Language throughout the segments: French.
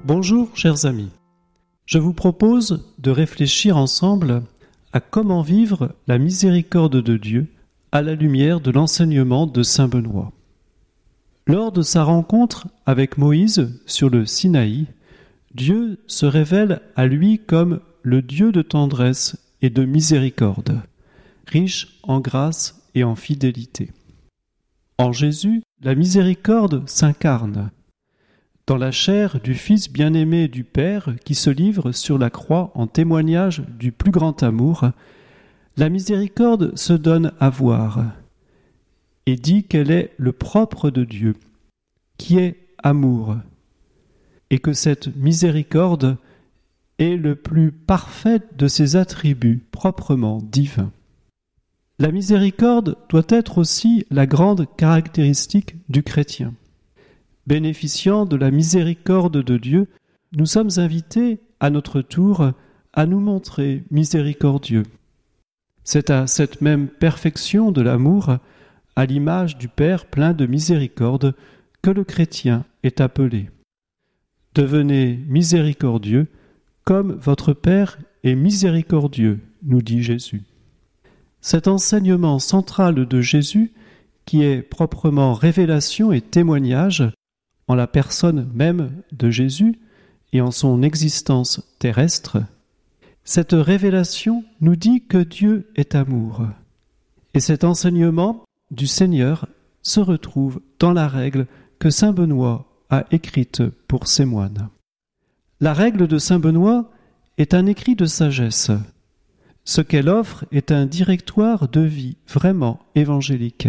Bonjour chers amis, je vous propose de réfléchir ensemble à comment vivre la miséricorde de Dieu à la lumière de l'enseignement de saint Benoît. Lors de sa rencontre avec Moïse sur le Sinaï, Dieu se révèle à lui comme le Dieu de tendresse et de miséricorde, riche en grâce et en fidélité. En Jésus, la miséricorde s'incarne dans la chair du Fils bien-aimé du Père qui se livre sur la croix en témoignage du plus grand amour. La miséricorde se donne à voir et dit qu'elle est le propre de Dieu, qui est amour, et que cette miséricorde est le plus parfait de ses attributs proprement divins. La miséricorde doit être aussi la grande caractéristique du chrétien. Bénéficiant de la miséricorde de Dieu, nous sommes invités à notre tour à nous montrer miséricordieux. C'est à cette même perfection de l'amour, à l'image du Père plein de miséricorde, que le chrétien est appelé. Devenez miséricordieux comme votre Père est miséricordieux, nous dit Jésus. Cet enseignement central de Jésus, qui est proprement révélation et témoignage, en la personne même de Jésus et en son existence terrestre, cette révélation nous dit que Dieu est amour. Et cet enseignement du Seigneur se retrouve dans la règle que saint Benoît a écrite pour ses moines. La règle de saint Benoît est un écrit de sagesse. Ce qu'elle offre est un directoire de vie vraiment évangélique.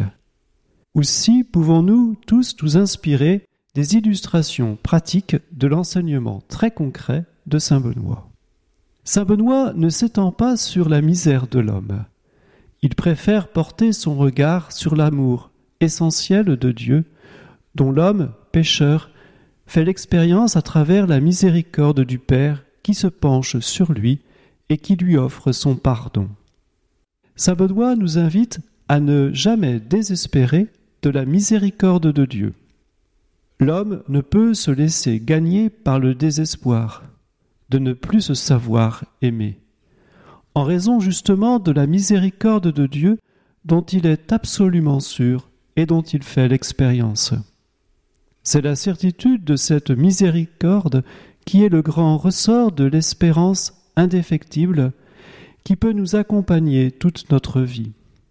Aussi pouvons-nous tous nous inspirer des illustrations pratiques de l'enseignement très concret de saint Benoît. Saint Benoît ne s'étend pas sur la misère de l'homme. Il préfère porter son regard sur l'amour essentiel de Dieu, dont l'homme, pécheur, fait l'expérience à travers la miséricorde du Père qui se penche sur lui et qui lui offre son pardon. Saint Benoît nous invite à ne jamais désespérer de la miséricorde de Dieu. L'homme ne peut se laisser gagner par le désespoir de ne plus se savoir aimer, en raison justement de la miséricorde de Dieu dont il est absolument sûr et dont il fait l'expérience. C'est la certitude de cette miséricorde qui est le grand ressort de l'espérance indéfectible qui peut nous accompagner toute notre vie.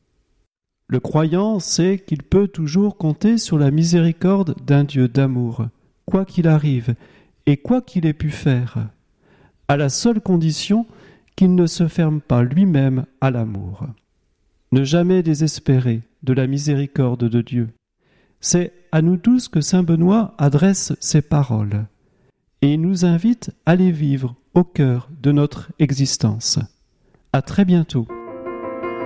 Le croyant sait qu'il peut toujours compter sur la miséricorde d'un Dieu d'amour, quoi qu'il arrive et quoi qu'il ait pu faire, à la seule condition qu'il ne se ferme pas lui-même à l'amour. Ne jamais désespérer de la miséricorde de Dieu. C'est à nous tous que saint Benoît adresse ces paroles, et il nous invite à les vivre au cœur de notre existence. À très bientôt.